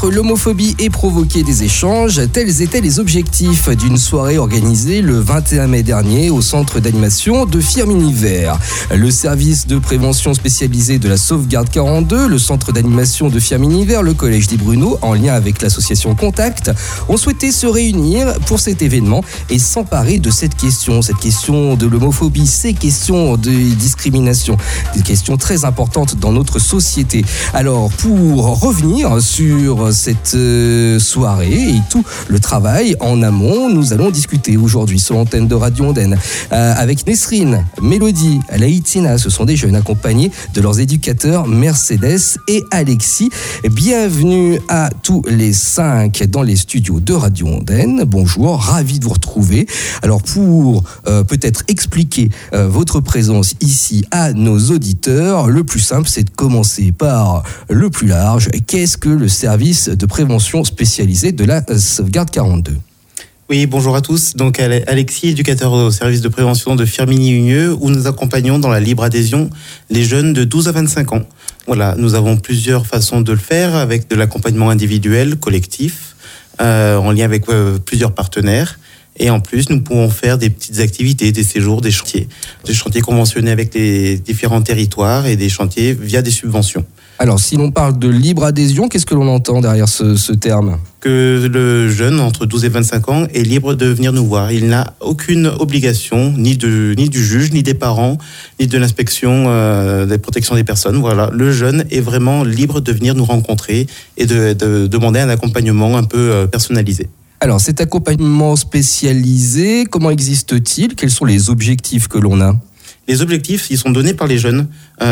combattre l'homophobie et provoquer des échanges, tels étaient les objectifs d'une soirée organisée le 21 mai dernier au centre d'animation de Firminy-Vert. Le service de prévention spécialisé de la Sauvegarde 42, le centre d'animation de Firminy-Vert, le collège des Bruneaux, en lien avec l'association Contact, ont souhaité se réunir pour cet événement et s'emparer de cette question de l'homophobie, ces questions de discrimination, des questions très importantes dans notre société. Alors, pour revenir sur cette soirée et tout le travail en amont, nous allons discuter aujourd'hui sur l'antenne de Radio Ondaine avec Nesrine, Mélodie, Laïtina. Ce sont des jeunes accompagnés de leurs éducateurs Mercedes et Alexis. Bienvenue à tous les 5 dans les studios de Radio Ondaine. Bonjour, ravi de vous retrouver. Alors, pour peut-être expliquer votre présence ici à nos auditeurs, le plus simple, c'est de commencer par le plus large. Qu'est-ce que le service de prévention spécialisé de la Sauvegarde 42 ? Oui, bonjour à tous. Donc Alexis, éducateur au service de prévention de Firminy-Unieux, où nous accompagnons dans la libre adhésion les jeunes de 12 à 25 ans. Voilà, nous avons plusieurs façons de le faire, avec de l'accompagnement individuel, collectif, en lien avec plusieurs partenaires. Et en plus, nous pouvons faire des petites activités, des séjours, des chantiers conventionnés avec les différents territoires et des chantiers via des subventions. Alors, si l'on parle de libre adhésion, qu'est-ce que l'on entend derrière ce terme ? Que le jeune, entre 12 et 25 ans, est libre de venir nous voir. Il n'a aucune obligation, ni du juge, ni des parents, ni de l'inspection des protections des personnes. Voilà, le jeune est vraiment libre de venir nous rencontrer et de demander un accompagnement un peu personnalisé. Alors, cet accompagnement spécialisé, comment existe-t-il ? Quels sont les objectifs que l'on a ? Les objectifs, ils sont donnés par les jeunes.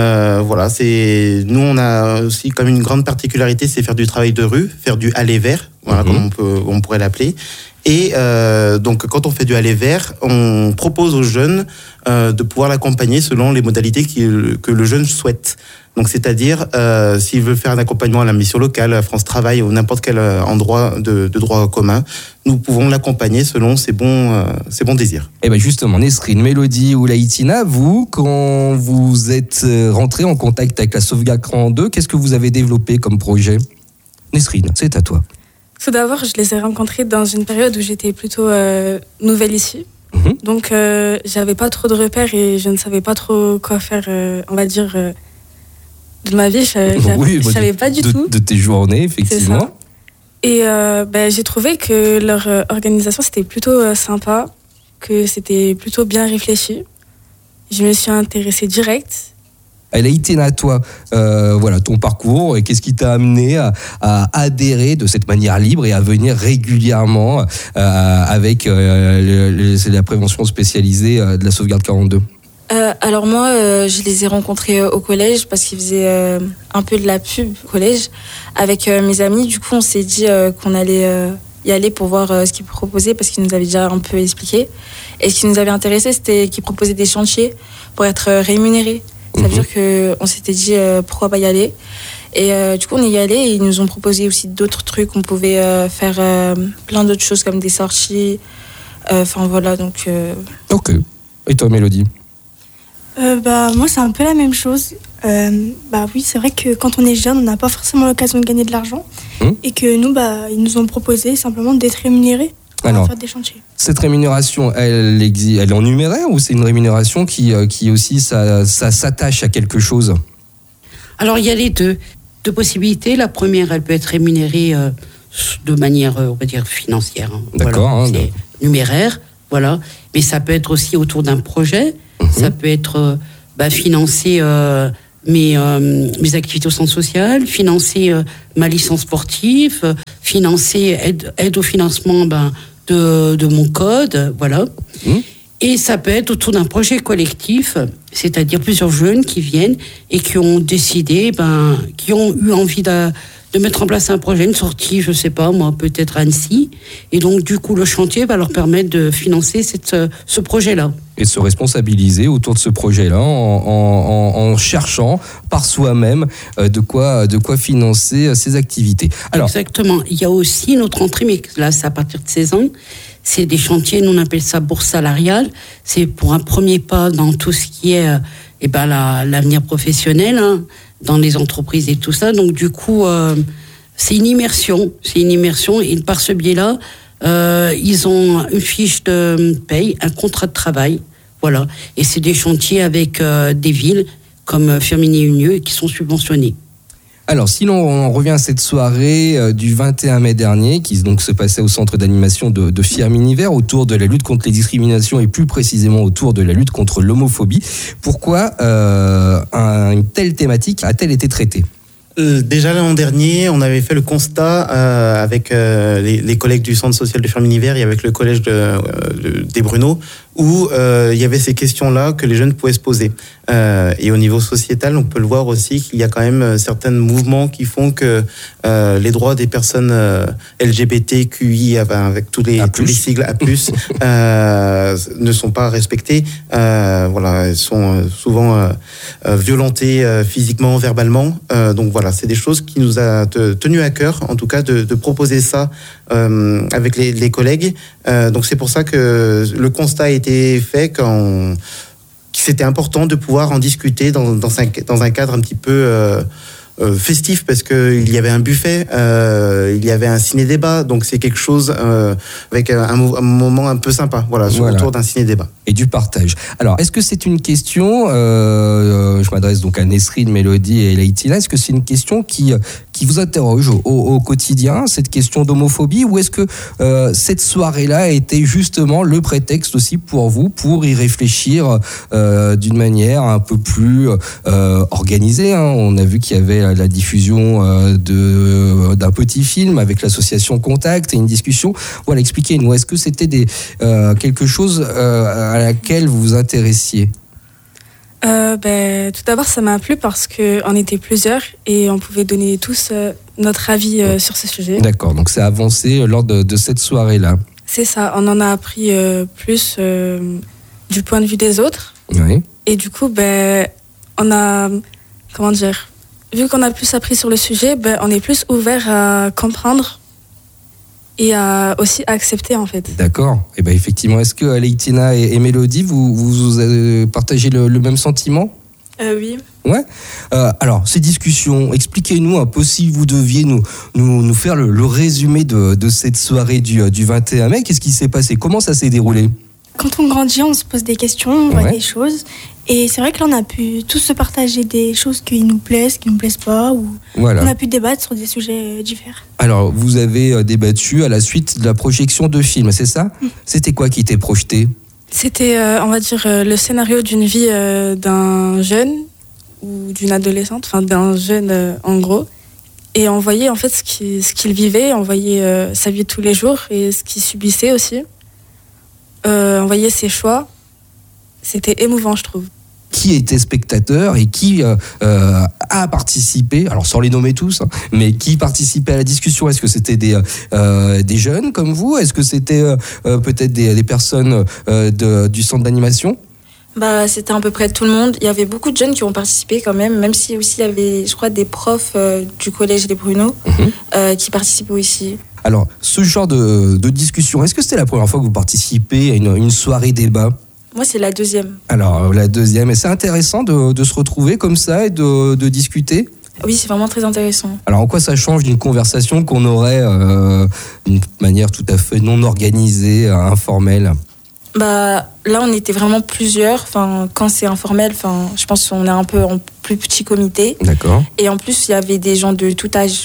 Nous, on a aussi comme une grande particularité, c'est faire du travail de rue, faire du aller vers, comme on pourrait l'appeler. Et donc, quand on fait du aller vers, on propose aux jeunes de pouvoir l'accompagner selon les modalités que le jeune souhaite. Donc, c'est-à-dire, s'il veut faire un accompagnement à la mission locale, à France Travail ou n'importe quel endroit de droit commun, nous pouvons l'accompagner selon ses bons désirs. Et bien justement, Nesrine, Mélodie ou Laïtina, vous, quand vous êtes rentrés en contact avec la Sauvegarde 42, qu'est-ce que vous avez développé comme projet ? Nesrine, c'est à toi. Tout d'abord, je les ai rencontrés dans une période où j'étais plutôt nouvelle ici. Donc, j'avais pas trop de repères et je ne savais pas trop quoi faire, on va dire, de ma vie. Je savais pas du tout. De tes journées, effectivement. Et j'ai trouvé que leur organisation, c'était plutôt sympa, que c'était plutôt bien réfléchi. Je me suis intéressée direct. Laïtina, toi, ton parcours, et qu'est-ce qui t'a amené à adhérer de cette manière libre et à venir régulièrement avec la prévention spécialisée de la Sauvegarde 42 ? Alors moi, je les ai rencontrés au collège parce qu'ils faisaient un peu de la pub au collège avec mes amis. Du coup, on s'est dit qu'on allait y aller pour voir ce qu'ils proposaient parce qu'ils nous avaient déjà un peu expliqué. Et ce qui nous avait intéressé, c'était qu'ils proposaient des chantiers pour être rémunérés. Ça veut dire qu'on s'était dit pourquoi pas y aller. Et du coup, on y est allé et ils nous ont proposé aussi d'autres trucs. On pouvait faire plein d'autres choses comme des sorties. Donc... Ok. Et toi, Mélodie ? Moi, c'est un peu la même chose. Oui, c'est vrai que quand on est jeune, on n'a pas forcément l'occasion de gagner de l'argent. Et que nous, ils nous ont proposé simplement d'être rémunérés pour faire des chantiers. Cette rémunération, elle est en numéraire ou c'est une rémunération qui aussi ça s'attache à quelque chose ? Alors, il y a les deux possibilités. La première, elle peut être rémunérée de manière, on va dire, financière. D'accord. Voilà, c'est numéraire, voilà. Mais ça peut être aussi autour d'un projet. Ça peut être financer mes activités au centre social, financer ma licence sportive, financer aide au financement de mon code, voilà. Et ça peut être autour d'un projet collectif, c'est-à-dire plusieurs jeunes qui viennent et qui ont décidé, qui ont eu envie de mettre en place un projet, une sortie, je sais pas, moi, peut-être à Annecy. Et donc, du coup, le chantier va leur permettre de financer ce projet-là. Et de se responsabiliser autour de ce projet-là en cherchant par soi-même de quoi financer ces activités. Alors, exactement. Il y a aussi notre entrée, mais là, c'est à partir de 16 ans. C'est des chantiers, nous on appelle ça bourse salariale. C'est pour un premier pas dans tout ce qui est l'avenir professionnel, dans les entreprises et tout ça. Donc du coup, C'est une immersion. Et par ce biais-là, ils ont une fiche de paye, un contrat de travail. Voilà. Et c'est des chantiers avec des villes comme Firminy-Unieux qui sont subventionnés. Alors, si l'on revient à cette soirée du 21 mai dernier, qui donc se passait au centre d'animation de Firminy-Vert autour de la lutte contre les discriminations et plus précisément autour de la lutte contre l'homophobie, pourquoi une telle thématique a-t-elle été traitée ? Déjà l'an dernier, on avait fait le constat avec les collègues du centre social de Firminy-Vert et avec le collège des Bruneaux, où il y avait ces questions-là que les jeunes pouvaient se poser. Et au niveau sociétal, on peut le voir aussi qu'il y a quand même certains mouvements qui font que les droits des personnes LGBTQI, avec tous les sigles A+, ne sont pas respectés. Voilà, elles sont souvent violentées physiquement, verbalement. Donc voilà, c'est des choses qui nous a tenu à cœur, en tout cas, de proposer ça avec les collègues. Donc c'est pour ça que le constat a été fait que c'était important de pouvoir en discuter dans un cadre un petit peu festif, parce qu'il y avait un buffet, il y avait un ciné-débat, donc c'est quelque chose avec un moment un peu sympa, autour d'un ciné-débat. Et du partage. Alors, est-ce que c'est une question, je m'adresse donc à Nesrine, Mélodie et Leïtina, est-ce que c'est une question qui vous interroge au quotidien, cette question d'homophobie, ou est-ce que cette soirée-là était justement le prétexte aussi pour vous, pour y réfléchir d'une manière un peu plus organisée, hein. On a vu qu'il y avait la diffusion d'un petit film avec l'association Contact et une discussion. Voilà, expliquez-nous, est-ce que c'était quelque chose à laquelle vous vous intéressiez ? Tout d'abord, ça m'a plu parce qu'on était plusieurs et on pouvait donner tous notre avis sur ce sujet. D'accord, donc ça a avancé lors de cette soirée-là. C'est ça, on en a appris plus du point de vue des autres. Oui. Et du coup, on a, vu qu'on a plus appris sur le sujet, on est plus ouvert à comprendre et à aussi accepter, en fait. D'accord. Et effectivement, est-ce que Leïtina et Mélodie, vous partagez le même sentiment ? Oui. Ouais. Alors, ces discussions, expliquez-nous un peu, si vous deviez nous faire le résumé de cette soirée du 21 mai. Qu'est-ce qui s'est passé ? Comment ça s'est déroulé ? Quand on grandit, on se pose des questions, on voit des choses. Et c'est vrai que là, on a pu tous se partager des choses qui nous plaisent pas. Ou on a pu débattre sur des sujets divers. Alors, vous avez débattu à la suite de la projection de films, c'est ça ? C'était quoi qui était projeté ? C'était, le scénario d'une vie d'un jeune ou d'une adolescente, enfin d'un jeune en gros. Et on voyait en fait ce qu'il vivait, on voyait sa vie de tous les jours et ce qu'il subissait aussi. On voyait ses choix. C'était émouvant, je trouve. Qui était spectateur et qui a participé, alors sans les nommer tous, hein, mais qui participait à la discussion ? Est-ce que c'était des jeunes comme vous ? Est-ce que c'était peut-être des personnes du centre d'animation ? C'était à peu près tout le monde. Il y avait beaucoup de jeunes qui ont participé quand même si aussi il y avait, je crois, des profs du collège des Bruneaux qui participaient aussi. Alors, ce genre de discussion, est-ce que c'était la première fois que vous participez à une soirée débat ? Moi, c'est la deuxième. Alors, la deuxième. Et c'est intéressant de se retrouver comme ça et de discuter ? Oui, c'est vraiment très intéressant. Alors, en quoi ça change d'une conversation qu'on aurait d'une manière tout à fait non organisée, informelle ? Là, on était vraiment plusieurs. Quand c'est informel, je pense qu'on est un peu en plus petit comité. D'accord. Et en plus, il y avait des gens de tout âge.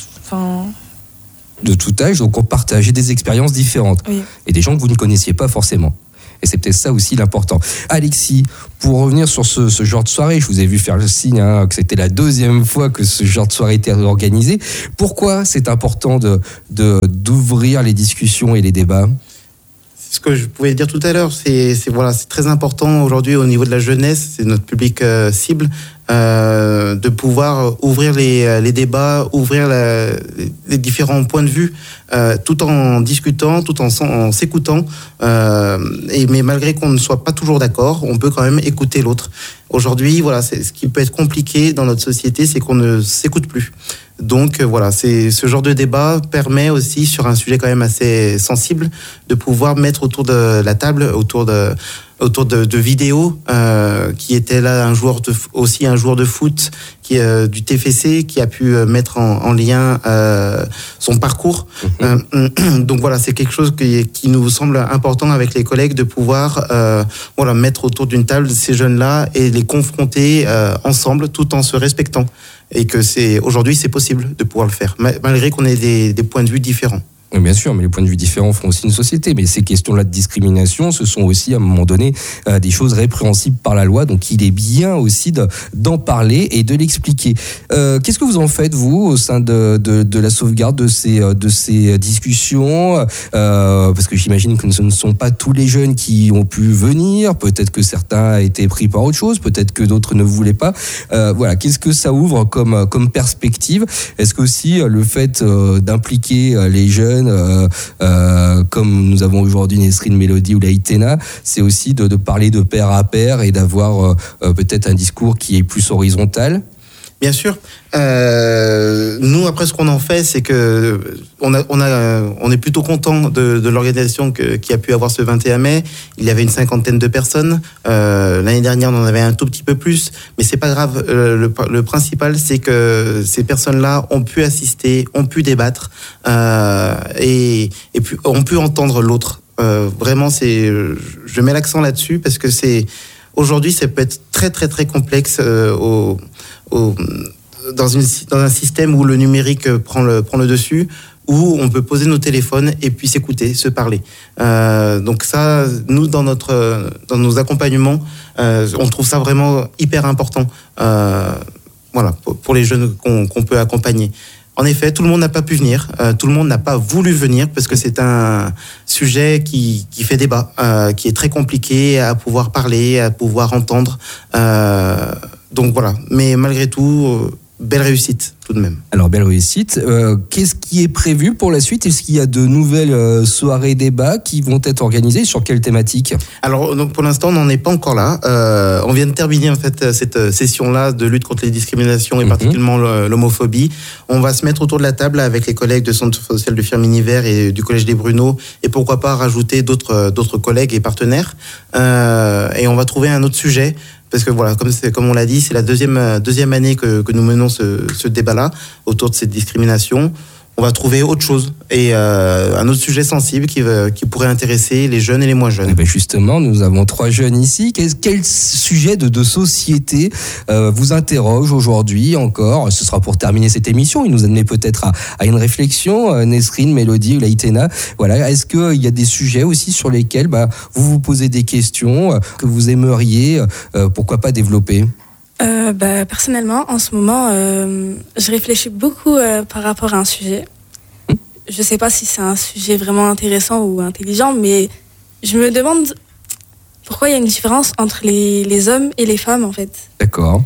De tout âge, donc on partageait des expériences différentes. Oui. Et des gens que vous ne connaissiez pas forcément. Et c'est peut-être ça aussi l'important. Alexis, pour revenir sur ce genre de soirée, je vous ai vu faire le signe que c'était la deuxième fois que ce genre de soirée était organisé. Pourquoi c'est important d'ouvrir les discussions et les débats ? Ce que je pouvais dire tout à l'heure, c'est très important aujourd'hui au niveau de la jeunesse, c'est notre public cible, de pouvoir ouvrir les débats, ouvrir les différents points de vue, tout en discutant, tout en s'écoutant, mais malgré qu'on ne soit pas toujours d'accord, on peut quand même écouter l'autre. Aujourd'hui, c'est ce qui peut être compliqué dans notre société, c'est qu'on ne s'écoute plus. Donc ce genre de débat permet aussi, sur un sujet quand même assez sensible, de pouvoir mettre autour de la table, autour autour de vidéos, qui était là aussi un joueur de foot du TFC qui a pu mettre en lien son parcours. Donc voilà, c'est quelque chose qui nous semble important avec les collègues de pouvoir mettre autour d'une table ces jeunes-là et les confronter ensemble tout en se respectant. Et que aujourd'hui c'est possible de pouvoir le faire, malgré qu'on ait des points de vue différents. Bien sûr, mais les points de vue différents font aussi une société. Mais ces questions-là de discrimination, ce sont aussi à un moment donné des choses répréhensibles par la loi. Donc il est bien aussi d'en parler et de l'expliquer. Qu'est-ce que vous en faites, vous, au sein de la sauvegarde de ces discussions, parce que j'imagine que ce ne sont pas tous les jeunes qui ont pu venir. Peut-être que certains été pris par autre chose, peut-être que d'autres ne voulaient pas. Voilà, qu'est-ce que ça ouvre comme perspective? Est-ce que aussi le fait d'impliquer les jeunes, comme nous avons aujourd'hui Nesrine, Mélodie ou Laïtena, c'est aussi de parler de pair à pair et d'avoir peut-être un discours qui est plus horizontal? Bien sûr. Nous, après, ce qu'on en fait, c'est que on est plutôt content de l'organisation qui a pu avoir ce 21 mai. Il y avait une 50aine de personnes. L'année dernière, on en avait un tout petit peu plus, mais c'est pas grave. Le principal, c'est que ces personnes-là ont pu assister, ont pu débattre et puis ont pu entendre l'autre. Vraiment, je mets l'accent là-dessus parce que aujourd'hui, ça peut être très très très complexe dans un système où le numérique prend le dessus, où on peut poser nos téléphones et puis s'écouter, se parler. Donc ça, nous, dans nos accompagnements, on trouve ça vraiment hyper important. Pour les jeunes qu'on peut accompagner. En effet, tout le monde n'a pas pu venir, tout le monde n'a pas voulu venir parce que c'est un sujet qui fait débat, qui est très compliqué à pouvoir parler, à pouvoir entendre. Donc voilà, mais malgré tout, belle réussite tout de même. Alors, belle réussite. Qu'est-ce qui est prévu pour la suite? Est-ce qu'il y a de nouvelles soirées débats qui vont être organisées? Sur quelle thématique? Alors, pour l'instant, on n'en est pas encore là. On vient de terminer en fait cette session-là de lutte contre les discriminations et particulièrement l'homophobie. On va se mettre autour de la table avec les collègues de Centre social de Firminy-Vert et du Collège des Bruneaux et pourquoi pas rajouter d'autres collègues et partenaires. Et on va trouver un autre sujet. Parce que voilà, comme on l'a dit, c'est la deuxième année que nous menons ce débat-là autour de cette discrimination. On va trouver autre chose et un autre sujet sensible qui pourrait intéresser les jeunes et les moins jeunes. Et ben justement, nous avons 3 jeunes ici. Quel sujet de société vous interroge aujourd'hui encore? Ce sera pour terminer cette émission. Il nous amène peut-être à une réflexion. Nesrine, Mélodie ou Laïtena. Voilà. Est-ce qu'il y a des sujets aussi sur lesquels vous vous posez des questions que vous aimeriez, pourquoi pas, développer? Personnellement, en ce moment, je réfléchis beaucoup par rapport à un sujet. Je ne sais pas si c'est un sujet vraiment intéressant ou intelligent, mais je me demande pourquoi il y a une différence entre les hommes et les femmes, en fait. D'accord.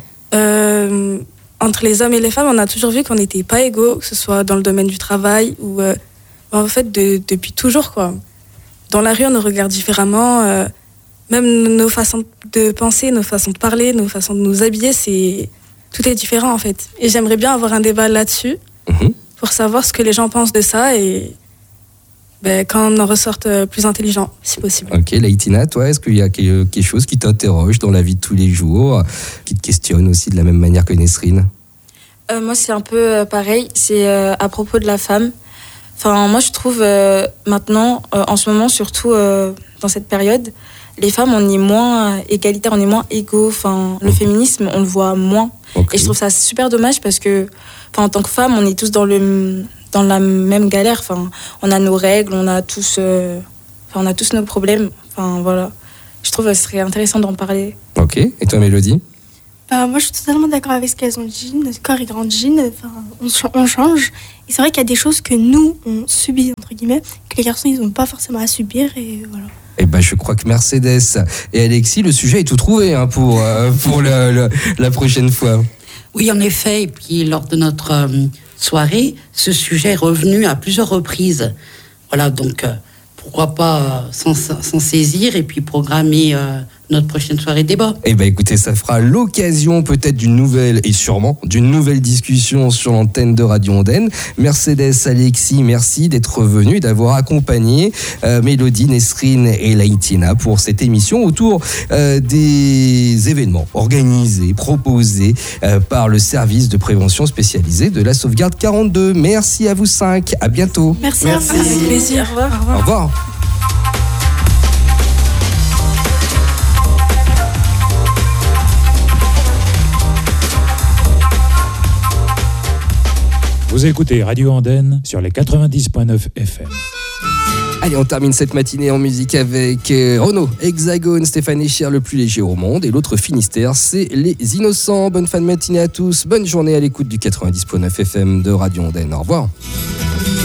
Entre les hommes et les femmes, on a toujours vu qu'on n'était pas égaux, que ce soit dans le domaine du travail ou en fait depuis toujours, quoi. Dans la rue, on nous regarde différemment. Même nos façons de penser, nos façons de parler, nos façons de nous habiller, tout est différent en fait. Et j'aimerais bien avoir un débat là-dessus pour savoir ce que les gens pensent de ça et quand on en ressorte plus intelligent, si possible. Ok, Laïtena, toi, est-ce qu'il y a quelque chose qui t'interroge dans la vie de tous les jours, qui te questionne aussi de la même manière que Nesrine? Moi, c'est un peu pareil. C'est à propos de la femme. Enfin, moi, je trouve maintenant, en ce moment, surtout dans cette période, les femmes, on est moins égalitaires, on est moins égaux. Enfin, le féminisme, on le voit moins. Okay. Et je trouve ça super dommage parce que, en tant que femme, on est tous dans la même galère. Enfin, on a nos règles, on a tous nos problèmes. Enfin, voilà. Je trouve que ce serait intéressant d'en parler. Ok. Et toi, Mélodie? Moi, je suis totalement d'accord avec ce qu'elles ont dit. Notre corps, il grandit. On change. Et c'est vrai qu'il y a des choses que nous, on subit, entre guillemets, que les garçons, ils n'ont pas forcément à subir. Et voilà. Eh ben, je crois que Mercedes et Alexis, le sujet est tout trouvé pour la prochaine fois. Oui, en effet. Et puis, lors de notre soirée, ce sujet est revenu à plusieurs reprises. Voilà, donc, pourquoi pas s'en saisir et puis programmer notre prochaine soirée débat. Eh bien écoutez, ça fera l'occasion peut-être d'une nouvelle, et sûrement d'une nouvelle discussion sur l'antenne de Radio Ondaine. Mercedes, Alexis, merci d'être venus et d'avoir accompagné Mélodie, Nesrine et Laïtina pour cette émission autour des événements organisés, proposés par le service de prévention spécialisé de la Sauvegarde 42. Merci à vous 5, à bientôt. Merci. Avec plaisir. Au revoir. Au revoir. Vous écoutez Radio Ondaine sur les 90.9 FM. Allez, on termine cette matinée en musique avec Renaud, Hexagone, Stéphane Echer, le plus léger au monde. Et l'autre Finistère, c'est Les Innocents. Bonne fin de matinée à tous. Bonne journée à l'écoute du 90.9 FM de Radio Ondaine. Au revoir.